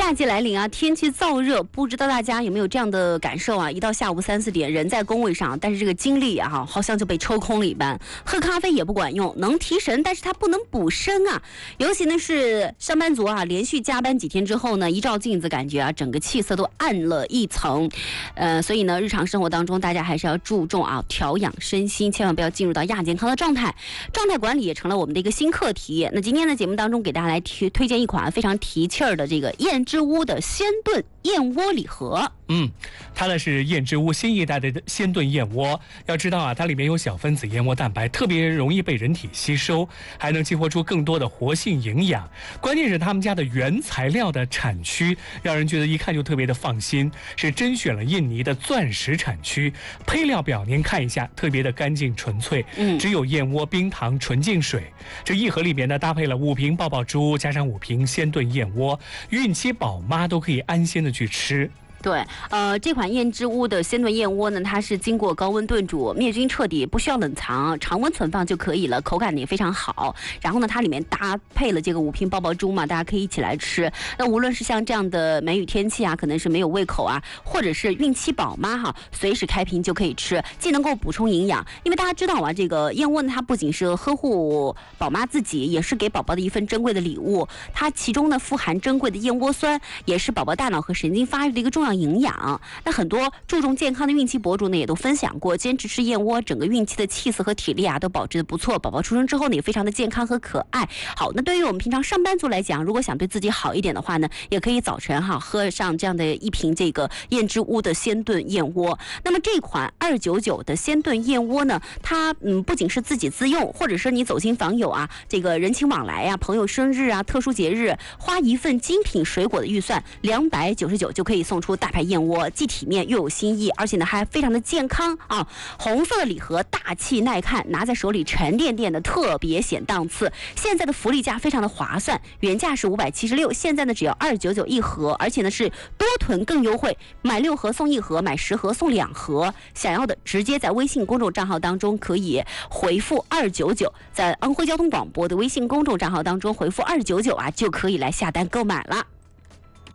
夏季来临啊，天气燥热，不知道大家有没有这样的感受啊？一到下午3、4点，人在工位上，但是这个精力啊，好像就被抽空了一般。喝咖啡也不管用，能提神，但是它不能补身啊。尤其呢是上班族啊，连续加班几天之后呢，一照镜子，感觉啊，整个气色都暗了一层。所以呢，日常生活当中，大家还是要注重啊，调养身心，千万不要进入到亚健康的状态。状态管理也成了我们的一个新课题。那今天的节目当中，给大家来推荐一款非常提气儿的这个燕之屋的鲜炖燕窝礼盒。 它呢是燕之屋新一代的鲜炖燕窝。要知道啊，它里面有小分子燕窝蛋白，特别容易被人体吸收，还能激活出更多的活性营养。关键是他们家的原材料的产区，让人觉得一看就特别的放心，是甄选了印尼的钻石产区。配料表您看一下，特别的干净纯粹，只有燕窝、冰糖、纯净水。这一盒里面呢，搭配了5瓶爆爆珠，加上5瓶鲜炖燕窝，孕期宝妈都可以安心的去吃。 对，这款燕之屋的鲜炖燕窝呢，它是经过高温炖煮，灭菌彻底，不需要冷藏，常温存放就可以了，口感也非常好。然后呢，它里面搭配了这个5瓶爆爆珠嘛，大家可以一起来吃。那无论是像这样的梅雨天气啊，可能是没有胃口啊，或者是孕期宝妈哈，随时开瓶就可以吃，既能够补充营养。因为大家知道啊，这个燕窝呢，它不仅是呵护宝妈自己，也是给宝宝的一份珍贵的礼物。它其中呢富含珍贵的燕窝酸，也是宝宝大脑和神经发育的一个重要营养。那很多注重健康的孕期博主呢，也都分享过，坚持吃燕窝，整个孕期的气色和体力啊都保持的不错，宝宝出生之后呢也非常的健康和可爱。好，那对于我们平常上班族来讲，如果想对自己好一点的话呢，也可以早晨喝上这样的一瓶这个燕之屋的鲜炖燕窝。那么这款299的鲜炖燕窝呢，它不仅是自己自用，或者是你走亲访友啊，这个人情往来啊，朋友生日啊，特殊节日，花一份精品水果的预算299就可以送出大牌燕窝，既体面又有新意，而且呢还非常的健康啊！红色的礼盒大气耐看，拿在手里沉甸甸的，特别显档次。现在的福利价非常的划算，原价是576，现在呢只要299一盒，而且呢是多囤更优惠，买6盒送1盒，买10盒送2盒。想要的直接在微信公众账号当中可以回复299，在安徽交通广播的微信公众账号当中回复299啊，就可以来下单购买了。